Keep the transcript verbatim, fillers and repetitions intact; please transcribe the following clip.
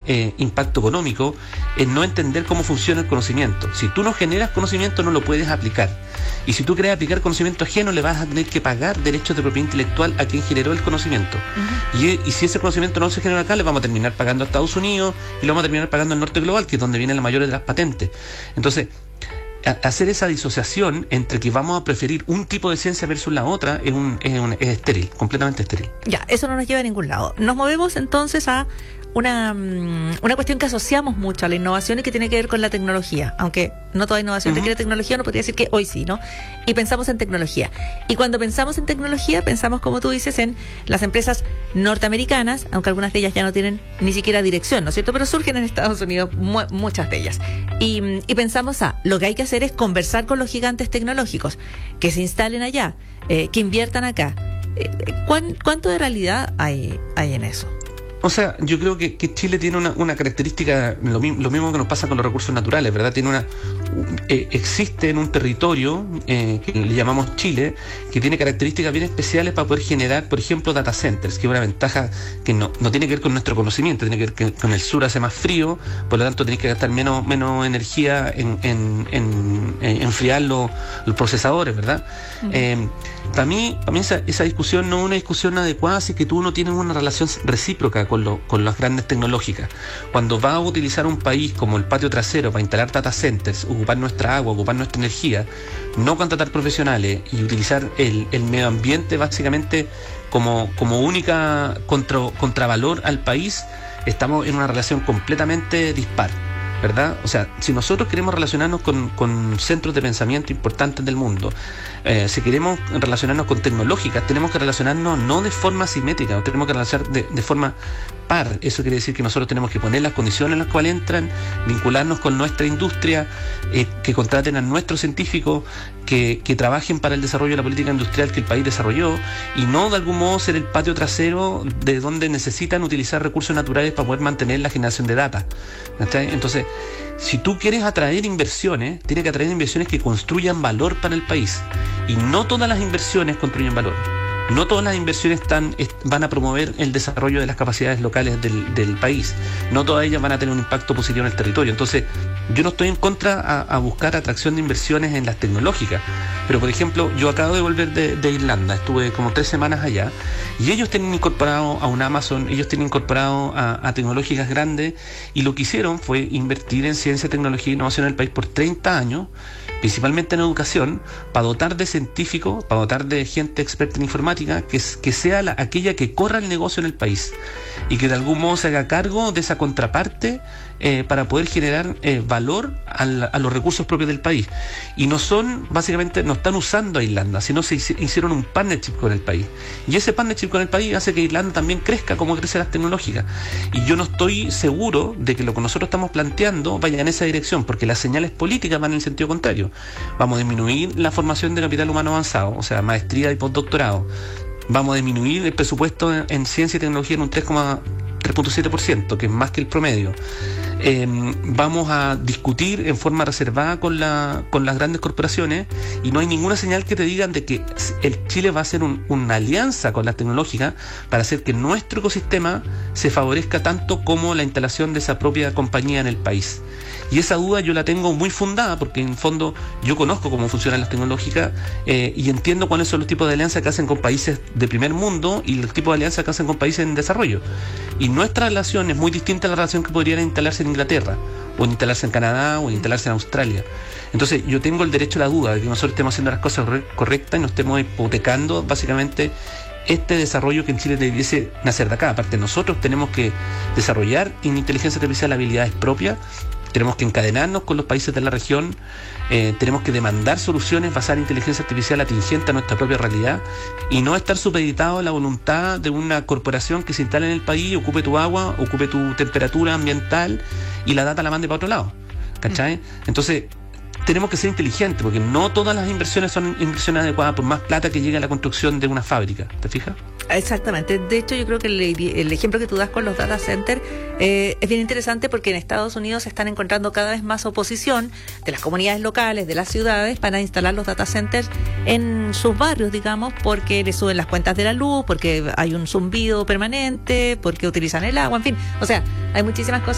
eh, impacto económico es no entender cómo funciona el conocimiento. Si tú no generas conocimiento, no lo puedes aplicar. Y si tú quieres aplicar conocimiento ajeno, le vas a tener que pagar derechos de propiedad intelectual a quien generó el conocimiento. Uh-huh. Y, y si ese conocimiento no se genera acá, le vamos a terminar pagando a Estados Unidos y lo vamos a terminar pagando al norte global, que es donde vienen la mayoría de las patentes. Entonces, hacer esa disociación entre que vamos a preferir un tipo de ciencia versus la otra es, un, es, un, es estéril, completamente estéril. Ya, eso no nos lleva a ningún lado. Nos movemos entonces a una, una cuestión que asociamos mucho a la innovación y que tiene que ver con la tecnología, aunque no toda innovación uh-huh. requiere tecnología, no podría decir que hoy sí, ¿no? Y pensamos en tecnología. Y cuando pensamos en tecnología, pensamos, como tú dices, en las empresas norteamericanas, aunque algunas de ellas ya no tienen ni siquiera dirección, ¿no es cierto? Pero surgen en Estados Unidos mu- muchas de ellas. Y, y pensamos, ah, lo que hay que hacer es conversar con los gigantes tecnológicos, que se instalen allá, eh, que inviertan acá. Eh, ¿cuán, ¿Cuánto de realidad hay, hay en eso? O sea, yo creo que, que Chile tiene una, una característica, lo, lo mismo que nos pasa con los recursos naturales, ¿verdad? Tiene una eh, existe en un territorio eh, que le llamamos Chile, que tiene características bien especiales para poder generar, por ejemplo, data centers, que es una ventaja que no, no tiene que ver con nuestro conocimiento, tiene que ver que con el sur hace más frío, por lo tanto tenés que gastar menos, menos energía en, en, en, en enfriar los, los procesadores, ¿verdad? Uh-huh. Eh, para mí, para mí esa, esa discusión no es una discusión adecuada si que tú no tienes una relación recíproca con, lo, con las grandes tecnológicas. Cuando vas a utilizar un país como el patio trasero para instalar data centers, ocupar nuestra agua, ocupar nuestra energía, no contratar profesionales y utilizar el, el medio ambiente básicamente como, como única contra, contravalor al país, estamos en una relación completamente dispar, ¿verdad? O sea, si nosotros queremos relacionarnos con, con centros de pensamiento importantes del mundo, eh, si queremos relacionarnos con tecnológicas, tenemos que relacionarnos no de forma simétrica, tenemos que relacionar de, de forma par. Eso quiere decir que nosotros tenemos que poner las condiciones en las cuales entran, vincularnos con nuestra industria, eh, que contraten a nuestros científicos, que, que trabajen para el desarrollo de la política industrial que el país desarrolló, y no de algún modo ser el patio trasero de donde necesitan utilizar recursos naturales para poder mantener la generación de data. ¿Está? Entonces, si tú quieres atraer inversiones, tienes que atraer inversiones que construyan valor para el país. Y no todas las inversiones construyen valor. No todas las inversiones están, est- van a promover el desarrollo de las capacidades locales del, del país. No todas ellas van a tener un impacto positivo en el territorio. Entonces, yo no estoy en contra a, a buscar atracción de inversiones en las tecnológicas. Pero, por ejemplo, yo acabo de volver de, de Irlanda. Estuve como tres semanas allá. Y ellos tienen incorporado a un Amazon, ellos tienen incorporado a, a tecnológicas grandes. Y lo que hicieron fue invertir en ciencia, tecnología e innovación en el país por treinta años, principalmente en educación, para dotar de científicos, para dotar de gente experta en informática, que, que sea la, aquella que corra el negocio en el país y que de algún modo se haga cargo de esa contraparte eh, para poder generar eh, valor al, a los recursos propios del país. Y no son, básicamente, no están usando a Irlanda, sino se hicieron un partnership con el país. Y ese partnership con el país hace que Irlanda también crezca como crecen las tecnológicas. Y yo no estoy seguro de que lo que nosotros estamos planteando vaya en esa dirección, porque las señales políticas van en el sentido contrario. Vamos a disminuir la formación de capital humano avanzado, o sea, maestría y postdoctorado. Vamos a disminuir el presupuesto en, en ciencia y tecnología en un tres punto siete por ciento, que es más que el promedio. Eh, vamos a discutir en forma reservada con, la, con las grandes corporaciones, y no hay ninguna señal que te digan de que el Chile va a hacer un, una alianza con las tecnológicas para hacer que nuestro ecosistema se favorezca tanto como la instalación de esa propia compañía en el país. Y esa duda yo la tengo muy fundada, porque en el fondo yo conozco cómo funcionan las tecnológicas eh, y entiendo cuáles son los tipos de alianzas que hacen con países de primer mundo y los tipos de alianzas que hacen con países en desarrollo. Y nuestra relación es muy distinta a la relación que podría instalarse en Inglaterra, o en instalarse en Canadá, o en instalarse en Australia. Entonces yo tengo el derecho a la duda de que nosotros estemos haciendo las cosas correctas y nos estemos hipotecando básicamente este desarrollo que en Chile debiese nacer de acá. Aparte, nosotros tenemos que desarrollar en inteligencia artificial habilidades propias, tenemos que encadenarnos con los países de la región, eh, tenemos que demandar soluciones basadas en inteligencia artificial atingente a nuestra propia realidad, y no estar supeditados a la voluntad de una corporación que se instale en el país, ocupe tu agua, ocupe tu temperatura ambiental y la data la mande para otro lado. ¿Cachai? Mm. Entonces, tenemos que ser inteligentes, porque no todas las inversiones son inversiones adecuadas por más plata que llegue a la construcción de una fábrica. ¿Te fijas? Exactamente. De hecho, yo creo que el, el ejemplo que tú das con los data centers eh, es bien interesante, porque en Estados Unidos se están encontrando cada vez más oposición de las comunidades locales, de las ciudades, para instalar los data centers en sus barrios, digamos, porque les suben las cuentas de la luz, porque hay un zumbido permanente, porque utilizan el agua, en fin. O sea, hay muchísimas cosas